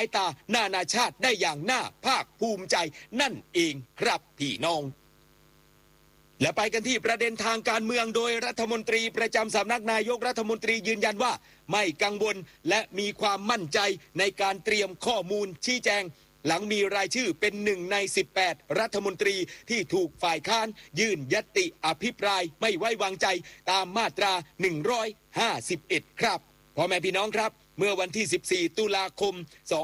ายตานานาชาติได้อย่างน่าภาคภูมิใจนั่นเองครับพี่น้องและไปกันที่ประเด็นทางการเมืองโดยรัฐมนตรีประจำสำนักนายกรัฐมนตรียืนยันว่าไม่กังวลและมีความมั่นใจในการเตรียมข้อมูลชี้แจงหลังมีรายชื่อเป็น1 ใน 18รัฐมนตรีที่ถูกฝ่ายค้านยื่นญัตติอภิปรายไม่ไว้วางใจตามมาตรา151ครับพ่อแม่พี่น้องครับเมื่อวันที่14ตุลาคม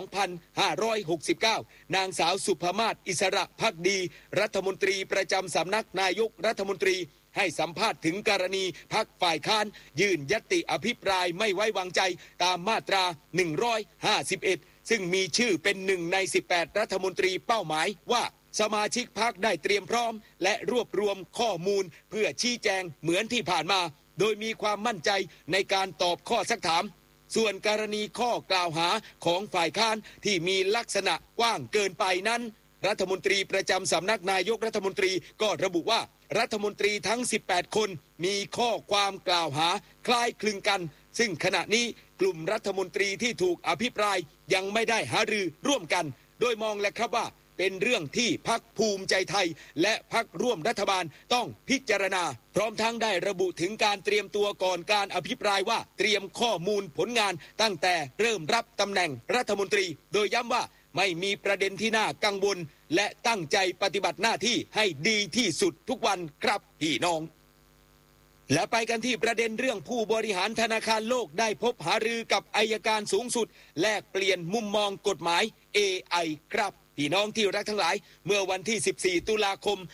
2569นางสาวสุภมาศอิสระภักดีรัฐมนตรีประจำสำนักนายกรัฐมนตรีให้สัมภาษณ์ถึงกรณีพรรคฝ่ายค้านยื่นญัตติอภิปรายไม่ไว้วางใจตามมาตรา151ซึ่งมีชื่อเป็น1 ใน 18รัฐมนตรีเป้าหมายว่าสมาชิกพรรคได้เตรียมพร้อมและรวบรวมข้อมูลเพื่อชี้แจงเหมือนที่ผ่านมาโดยมีความมั่นใจในการตอบข้อซักถามส่วนกรณีข้อกล่าวหาของฝ่ายค้านที่มีลักษณะกว้างเกินไปนั้นรัฐมนตรีประจำสำนักนายกรัฐมนตรีก็ระบุว่ารัฐมนตรีทั้ง18คนมีข้อความกล่าวหาคล้ายคลึงกันซึ่งขณะนี้กลุ่มรัฐมนตรีที่ถูกอภิปรายยังไม่ได้หารือร่วมกันโดยมองและครับว่าเป็นเรื่องที่พรรคภูมิใจไทยและพรรคร่วมรัฐบาลต้องพิจารณาพร้อมทั้งได้ระบุถึงการเตรียมตัวก่อนการอภิปรายว่าเตรียมข้อมูลผลงานตั้งแต่เริ่มรับตำแหน่งรัฐมนตรีโดยย้ำว่าไม่มีประเด็นที่น่ากังวลและตั้งใจปฏิบัติหน้าที่ให้ดีที่สุดทุกวันครับพี่น้องและไปกันที่ประเด็นเรื่องผู้บริหารธนาคารโลกได้พบหารือกับอัยการสูงสุดแลกเปลี่ยนมุมมองกฎหมาย AI ครับพี่น้องที่รักทั้งหลายเมื่อวันที่14ตุลาคม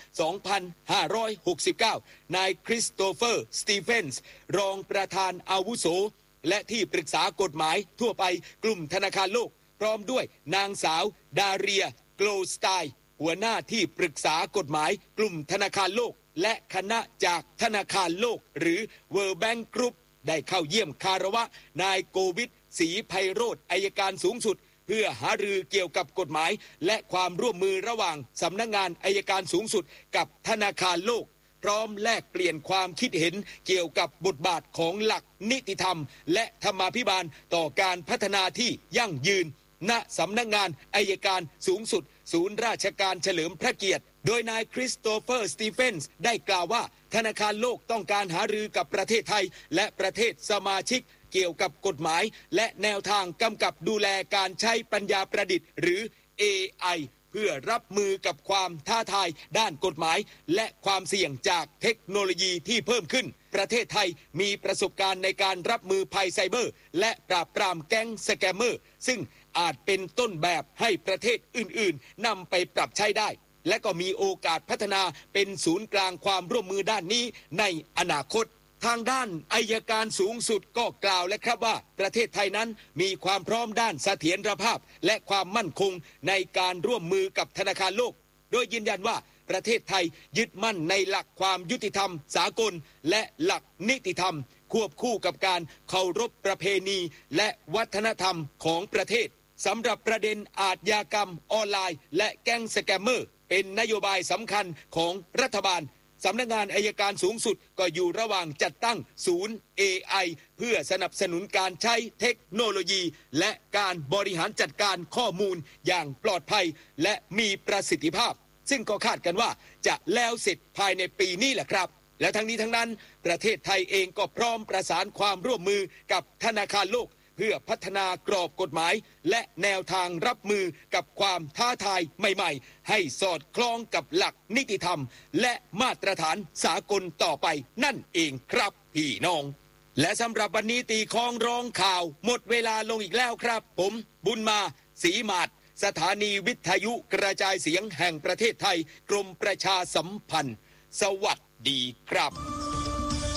2569นายคริสโตเฟอร์สตีเฟนส์รองประธานอาวุโสและที่ปรึกษากฎหมายทั่วไปกลุ่มธนาคารโลกพร้อมด้วยนางสาวดาเรียโกลสไตน์หัวหน้าที่ปรึกษากฎหมายกลุ่มธนาคารโลกและคณะจากธนาคารโลกหรือ World Bank Group ได้เข้าเยี่ยมคารวะนายโกวิทศรีไพโรจน์อัยการสูงสุดเพื่อหารือเกี่ยวกับกฎหมายและความร่วมมือระหว่างสำนักงานอัยการสูงสุดกับธนาคารโลกพร้อมแลกเปลี่ยนความคิดเห็นเกี่ยวกับบทบาทของหลักนิติธรรมและธรรมาภิบาลต่อการพัฒนาที่ยั่งยืนณสำนักงานอัยการสูงสุดศูนย์ราชการเฉลิมพระเกียรติโดยนายคริสโตเฟอร์สตีเฟนส์ได้กล่าวว่าธนาคารโลกต้องการหารือกับประเทศไทยและประเทศสมาชิกเกี่ยวกับกฎหมายและแนวทางกำกับดูแลการใช้ปัญญาประดิษฐ์หรือ AI เพื่อรับมือกับความท้าทายด้านกฎหมายและความเสี่ยงจากเทคโนโลยีที่เพิ่มขึ้นประเทศไทยมีประสบการณ์ในการรับมือภัยไซเบอร์และปราบปรามแก๊งสแกมเมอร์ซึ่งอาจเป็นต้นแบบให้ประเทศอื่นๆนำไปปรับใช้ได้และก็มีโอกาสพัฒนาเป็นศูนย์กลางความร่วมมือด้านนี้ในอนาคตทางด้านอัยการสูงสุดก็กล่าวและครับว่าประเทศไทยนั้นมีความพร้อมด้านเสถียรภาพและความมั่นคงในการร่วมมือกับธนาคารโลกโดยยืนยันว่าประเทศไทยยึดมั่นในหลักความยุติธรรมสากลและหลักนิติธรรมควบคู่กับการเคารพประเพณีและวัฒนธรรมของประเทศสำหรับประเด็นอาชญากรรมออนไลน์และแก๊งสแกมเมอร์เป็นนโยบายสำคัญของรัฐบาลสำนักงานอัยการสูงสุดก็อยู่ระหว่างจัดตั้งศูนย์ AI เพื่อสนับสนุนการใช้เทคโนโลยีและการบริหารจัดการข้อมูลอย่างปลอดภัยและมีประสิทธิภาพซึ่งก็คาดกันว่าจะแล้วเสร็จภายในปีนี้แหละครับและทั้งนี้ทั้งนั้นประเทศไทยเองก็พร้อมประสานความร่วมมือกับธนาคารโลกเพื่อพัฒนากรอบกฎหมายและแนวทางรับมือกับความท้าทายใหม่ๆให้สอดคล้องกับหลักนิติธรรมและมาตรฐานสากลต่อไปนั่นเองครับพี่น้องและสำหรับวันนี้ตีคล้องร้องข่าวหมดเวลาลงอีกแล้วครับผมบุญมาศรีมาศสถานีวิทยุกระจายเสียงแห่งประเทศไทยกรมประชาสัมพันธ์สวัสดีครับ